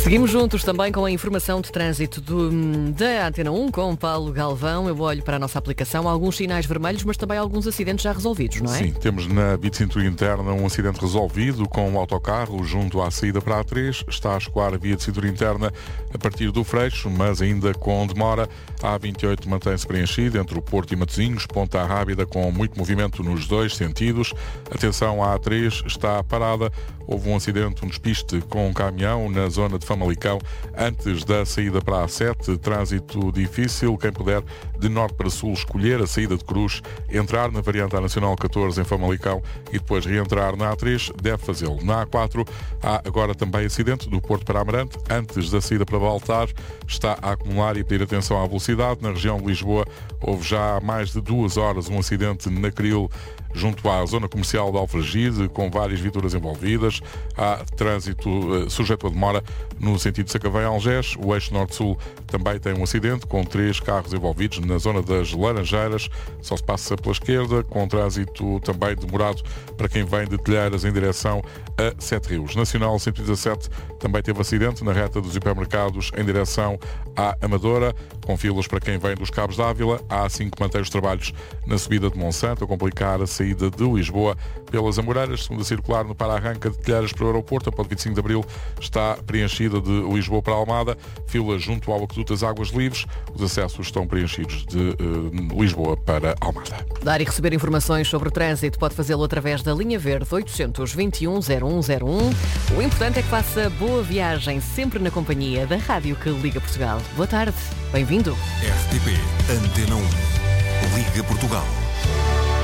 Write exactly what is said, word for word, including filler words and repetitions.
Seguimos juntos também com a informação de trânsito do, da Antena um com Paulo Galvão. Eu olho para a nossa aplicação, alguns sinais vermelhos, mas também alguns acidentes já resolvidos, não é? Sim, temos na via de cintura interna um acidente resolvido com um autocarro junto à saída para a A três. Está a escoar a via de cintura interna a partir do Freixo, mas ainda com demora. A A vinte e oito mantém-se preenchida entre o Porto e Matosinhos, Ponta Rábida com muito movimento nos dois sentidos. Atenção, a A três está parada. Houve um acidente, um despiste com um caminhão na zona de Famalicão antes da saída para a A sete. Trânsito difícil. Quem puder de norte para sul escolher a saída de Cruz, entrar na variante A Nacional catorze em Famalicão e depois reentrar na A três, deve fazê-lo. Na A quatro há agora também acidente do Porto para Amarante. Antes da saída para Baltar está a acumular e pedir atenção à velocidade. Na região de Lisboa houve já há mais de duas horas um acidente na Cril junto à zona comercial de Alfragide, com várias viaturas envolvidas. Há trânsito uh, sujeito a demora no sentido de Sacavém-Algés. O eixo norte-sul também tem um acidente com três carros envolvidos na zona das Laranjeiras. Só se passa pela esquerda, com trânsito também demorado para quem vem de Telheiras em direção a Sete Rios. Nacional cento e dezassete também teve acidente na reta dos hipermercados em direção à Amadora, com filas para quem vem dos Cabos d'Ávila. A A cinco mantém os trabalhos na subida de Monsanto, a complicar a saída de Lisboa pelas Amoreiras. Segunda circular no para-arranca de Telheiras para o aeroporto. A ponte vinte e cinco de Abril está preenchida de Lisboa para Almada. Fila junto ao Aqueduto das Águas Livres. Os acessos estão preenchidos de uh, Lisboa para Almada. Dar e receber informações sobre o trânsito pode fazê-lo através da linha verde oitocentos e vinte e um zero um zero um. O importante é que faça boa viagem, sempre na companhia da rádio que liga Portugal. Boa tarde, bem-vindo. R T P Antena um. Liga Portugal.